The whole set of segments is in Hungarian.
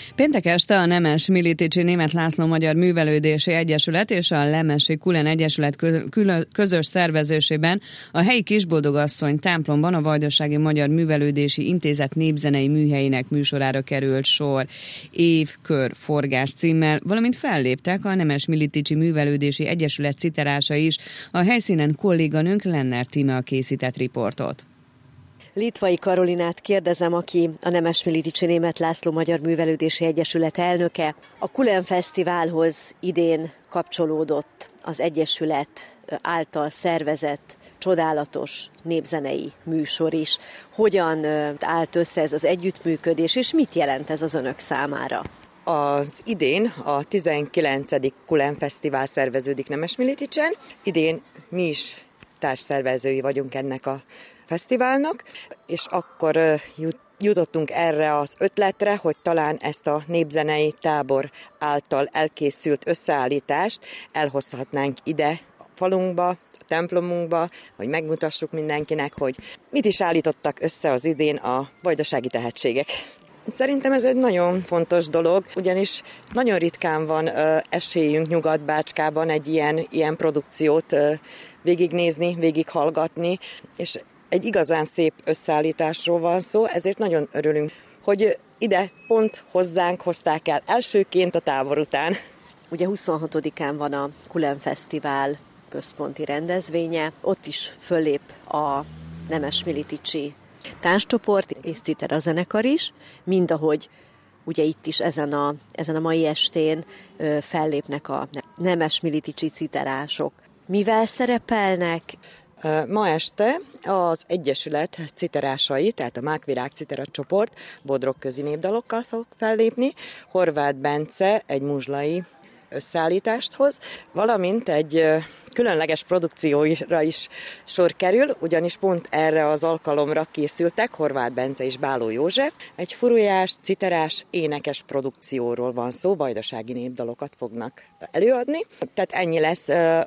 Péntek este a Nemes Militicsi Németh László Magyar Művelődési Egyesület és a Lemesi Kulen Egyesület közös szervezésében a helyi Kisboldogasszony templomban a Vajdasági Magyar Művelődési Intézet népzenei műhelyének műsorára került sor Évkör forgás címmel, valamint felléptek a Nemes Militicsi Művelődési Egyesület citerása is. A helyszínen kolléganőnk Lenner Tímea készített riportot. Litvai Karolinát kérdezem, aki a Nemes Militicsi Németh László Magyar Művelődési Egyesület elnöke. A Kulen Fesztiválhoz idén kapcsolódott az Egyesület által szervezett csodálatos népzenei műsor is. Hogyan állt össze ez az együttműködés, és mit jelent ez az önök számára? Az idén a 19. Kulen Fesztivál szerveződik Nemes Militicsen. Idén mi is társszervezői vagyunk ennek a fesztiválnak, és akkor jutottunk erre az ötletre, hogy talán ezt a népzenei tábor által elkészült összeállítást elhozhatnánk ide a falunkba, a templomunkba, hogy megmutassuk mindenkinek, hogy mit is állítottak össze az idén a vajdasági tehetségek. Szerintem ez egy nagyon fontos dolog, ugyanis nagyon ritkán van esélyünk Nyugat-Bácskában egy ilyen produkciót végignézni, végighallgatni, és egy igazán szép összeállításról van szó, ezért nagyon örülünk, hogy ide pont hozzánk hozták el elsőként a tábor után. Ugye 26-án van a Kulen Fesztivál központi rendezvénye, ott is föllép a Nemes Militicsi tánccsoport és citera zenekar is, mindahogy ugye itt is ezen a mai estén fellépnek a Nemes Militicsi citerások. Mivel szerepelnek? Ma este az Egyesület citerásai, tehát a Mákvirág citera csoport bodrogközi népdalokkal fog fellépni. Horváth Bence egy muzslai összeállítást hoz, valamint egy különleges produkcióra is sor kerül, ugyanis pont erre az alkalomra készültek Horváth Bence és Báló József. Egy furujás, citerás, énekes produkcióról van szó, vajdasági népdalokat fognak előadni. Tehát ennyi lesz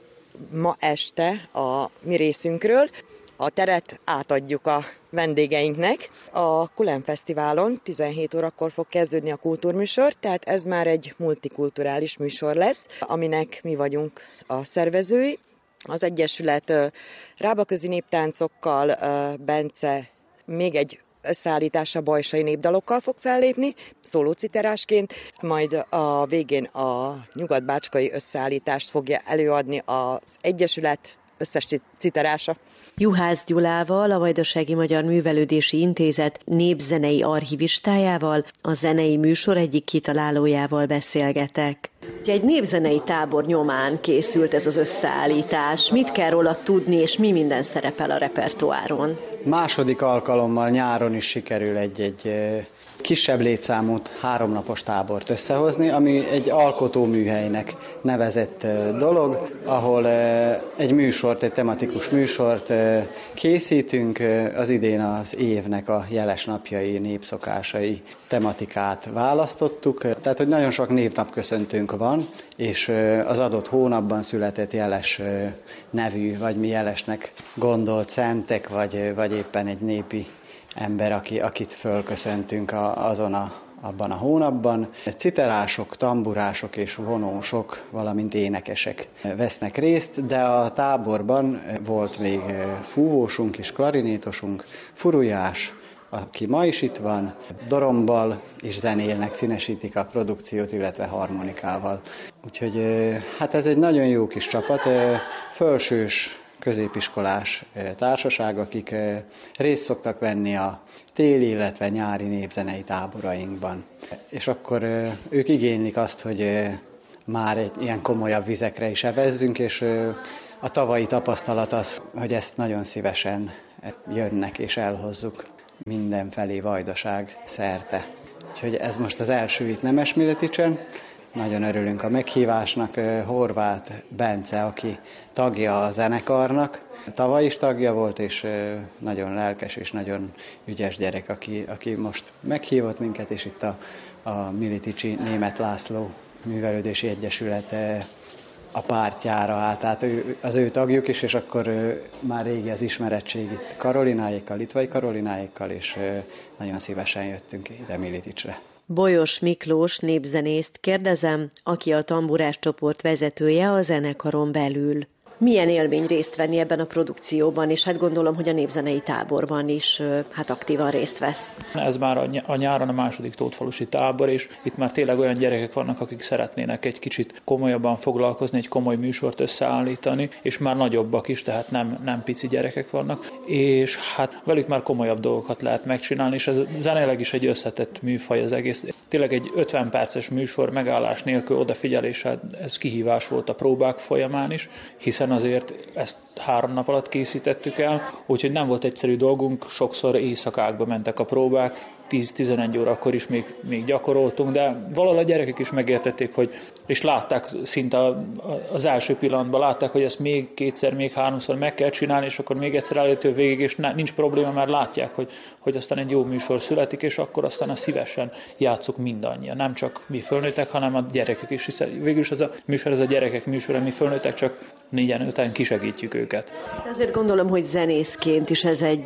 ma este a mi részünkről. A teret átadjuk a vendégeinknek. A Kulen Fesztiválon 17 órakor fog kezdődni a kultúrműsor, tehát ez már egy multikulturális műsor lesz, aminek mi vagyunk a szervezői. Az Egyesület rábaközi néptáncokkal, Bence még egy összeállítása bajsai népdalokkal fog fellépni, szólóciterásként, majd a végén a nyugat-bácskai összeállítást fogja előadni az Egyesület összes citerása. Juhász Gyulával, a Vajdasági Magyar Művelődési Intézet népzenei archivistájával, a zenei műsor egyik kitalálójával beszélgetek. Ugye egy népzenei tábor nyomán készült ez az összeállítás. Mit kell róla tudni, és mi minden szerepel a repertoáron? Második alkalommal nyáron is sikerül egy kisebb létszámú 3 napos tábort összehozni, ami egy alkotóműhelynek nevezett dolog, ahol egy műsort, egy tematikus műsort készítünk. Az idén az évnek a jeles napjai, népszokásai tematikát választottuk. Tehát, hogy nagyon sok névnapköszöntőnk van, és az adott hónapban született jeles nevű, vagy mi jelesnek gondolt szentek, vagy éppen egy népi ember, akit fölköszöntünk abban a hónapban. Citerások, tamburások és vonósok, valamint énekesek vesznek részt, de a táborban volt még fúvósunk és klarinétosunk, furujás, aki ma is itt van, dorombal is zenélnek, színesítik a produkciót, illetve harmonikával. Úgyhogy hát ez egy nagyon jó kis csapat, felsős, középiskolás társaság, akik részt szoktak venni a téli, illetve nyári népzenei táborainkban. És akkor ők igénylik azt, hogy már egy ilyen komolyabb vizekre is evezzünk, és a tavalyi tapasztalat az, hogy ezt nagyon szívesen jönnek és elhozzuk mindenfelé Vajdaság szerte. Úgyhogy ez most az első itt Nemes Militicsen. Nagyon örülünk a meghívásnak. Horváth Bence, aki tagja a zenekarnak, tavaly is tagja volt, és nagyon lelkes és nagyon ügyes gyerek, aki most meghívott minket, és itt a Militicsi Németh László Művelődési Egyesület a pártjára állt. Tehát az ő tagjuk is, és akkor már régi az ismerettség itt Karolináékkal, Litvai Karolináékkal, és nagyon szívesen jöttünk ide Militicsre. Bolyos Miklós népzenészt kérdezem, aki a tamburás csoport vezetője a zenekaron belül. Milyen élmény részt venni ebben a produkcióban, és hát gondolom, hogy a népzenei táborban is aktívan részt vesz. Ez már a nyáron a második tótfalusi tábor, és itt már tényleg olyan gyerekek vannak, akik szeretnének egy kicsit komolyabban foglalkozni, egy komoly műsort összeállítani, és már nagyobbak is, tehát nem pici gyerekek vannak, és hát velük már komolyabb dolgokat lehet megcsinálni, és ez zeneileg is egy összetett műfaj az egész. Tényleg egy 50 perces műsor megállás nélkül odafigyeléssel, ez kihívás volt a próbák folyamán is, hiszen azért ezt 3 nap alatt készítettük el, úgyhogy nem volt egyszerű dolgunk, sokszor éjszakákba mentek a próbák, 10-11 órakor is még gyakoroltunk, de valahol a gyerekek is megértették, és látták szinte az első pillanatban, látták, hogy ezt még 2-szer, még 3-szor meg kell csinálni, és akkor még egyszer elérhető végig, és nincs probléma, mert látják, hogy aztán egy jó műsor születik, és akkor aztán a szívesen játsszuk mindannyian. Nem csak mi fölnőttek, hanem a gyerekek is, hiszen végülis ez a műsor, ez a gyerekek műsora, mi fölnőttek csak 4-5-en kisegítjük őket. De azért gondolom, hogy zenészként is ez egy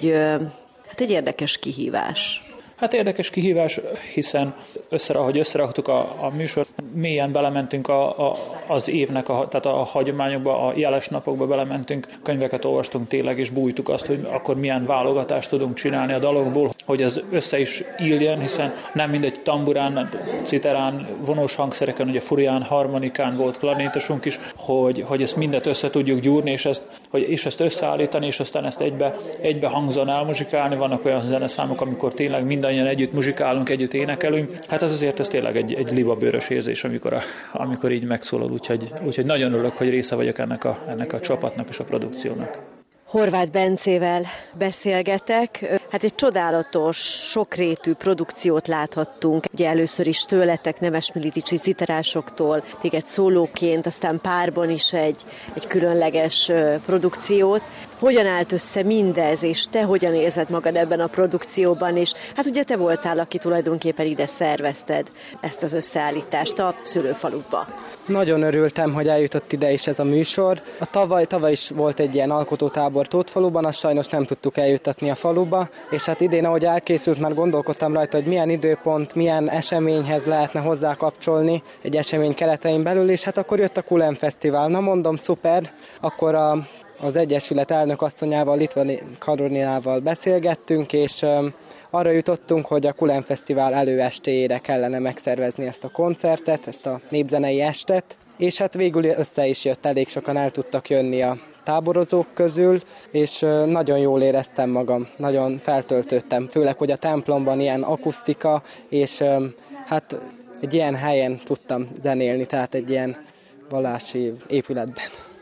érdekes kihívás. Hát érdekes kihívás, hiszen ahogy összeraktuk a műsort, mélyen belementünk az évnek, tehát a hagyományokba, a jeles napokba belementünk, könyveket olvastunk tényleg, és bújtuk azt, hogy akkor milyen válogatást tudunk csinálni a dalokból, hogy az össze is illjen, hiszen nem mindegy tamburán, citerán, vonós hangszereken, ugye furián, harmonikán volt klarinétosunk is, hogy ezt mindet össze tudjuk gyúrni, és ezt összeállítani, és aztán ezt egybe hangzóan elmuzsikálni. Vannak olyan zeneszámok, amikor tényleg mindannyian együtt muzsikálunk, együtt énekelünk. Hát az azért ez tényleg egy libabőrös érzés, amikor így megszólal, úgyhogy nagyon örülök, hogy része vagyok ennek a csapatnak és a produkciónak. Horváth Bencével beszélgetek. Hát egy csodálatos, sokrétű produkciót láthattunk. Ugye először is tőletek, Nemesmilitici citerásoktól, téged szólóként, aztán párban is egy különleges produkciót. Hogyan állt össze mindez, és te hogyan érzed magad ebben a produkcióban? És hát ugye te voltál, aki tulajdonképpen ide szervezted ezt az összeállítást a szülőfaludba. Nagyon örültem, hogy eljutott ide is ez a műsor. Tavaly is volt egy ilyen alkotótábor Tótfaluban, azt sajnos nem tudtuk eljuttatni a faluba, és hát idén, ahogy elkészült, már gondolkodtam rajta, hogy milyen időpont, milyen eseményhez lehetne hozzá kapcsolni egy esemény keretein belül, és hát akkor jött a Kulen Fesztivál. Na mondom, szuper, akkor az Egyesület elnökasszonyával, Litvani Karolinával beszélgettünk, és arra jutottunk, hogy a Kulen Fesztivál előestéjére kellene megszervezni ezt a koncertet, ezt a népzenei estet, és hát végül össze is jött, elég sokan el tudtak jönni a táborozók közül, és nagyon jól éreztem magam, nagyon feltöltöttem, főleg, hogy a templomban ilyen akusztika, és hát egy ilyen helyen tudtam zenélni, tehát egy ilyen vallási épületben.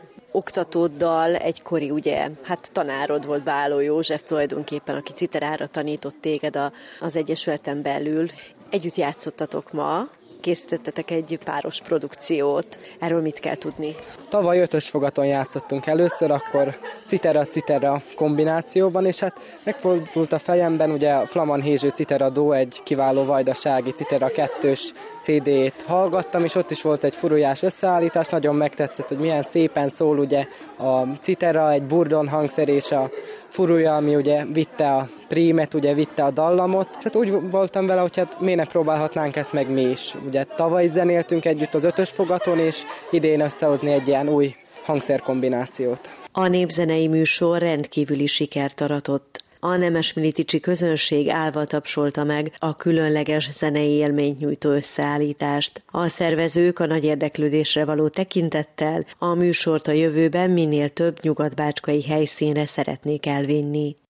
Oktatóddal egykori, ugye, hát tanárod volt Báló József tulajdonképpen, aki citerára tanított téged az Egyesületen belül. Együtt játszottatok ma, készítettetek egy páros produkciót. Erről mit kell tudni? Tavaly 5-ös fogaton játszottunk először, akkor citera-citera kombinációban, és hát megfordult a fejemben, ugye a Flaman Hézső Citera Dó, egy kiváló vajdasági Citera 2-s CD-t hallgattam, és ott is volt egy furujás összeállítás, nagyon megtetszett, hogy milyen szépen szól ugye a citera, egy burdon hangszer, és a furuja, ami ugye vitte a prímet, ugye vitte a dallamot. Hát úgy voltam vele, hogy hát miért ne próbálhatnánk ezt meg mi is. Ugye tavaly zenéltünk együtt az 5-ös fogaton, és idén összehozni egy ilyen új hangszerkombinációt. A népzenei műsor rendkívüli sikert aratott. A Nemesmilitici közönség állva tapsolta meg a különleges zenei élményt nyújtó összeállítást. A szervezők a nagy érdeklődésre való tekintettel a műsort a jövőben minél több nyugat-bácskai helyszínre szeretnék elvinni.